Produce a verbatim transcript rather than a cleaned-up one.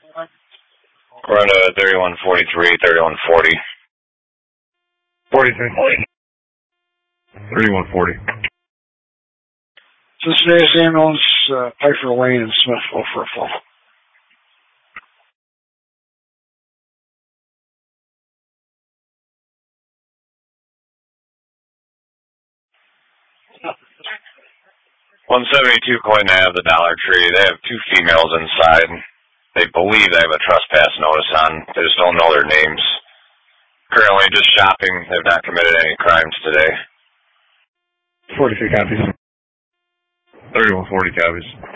We're on to thirty-one forty-three, thirty-one forty. forty-three. thirty-one forty. Cincinnati ambulance, uh, Piper Lane in Smithville for a fall. one seventy-two Coin Ave, the Dollar Tree. They have two females inside. They believe they have a trespass notice on. They just don't know their names. Currently just shopping. They've not committed any crimes today. forty-three copies. thirty-one forty copies.